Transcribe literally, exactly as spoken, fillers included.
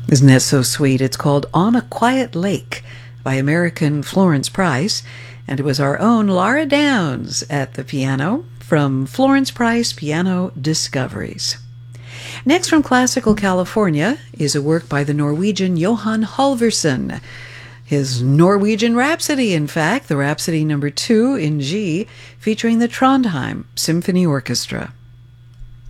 Isn't that so sweet? It's called On a Quiet Lake by American Florence Price, and it was our own Laura Downs at the piano from Florence Price Piano Discoveries. Next, from classical California, is a work by the Norwegian Johan Halvorsen. His Norwegian Rhapsody, in fact, the Rhapsody number two in G, featuring the Trondheim Symphony Orchestra.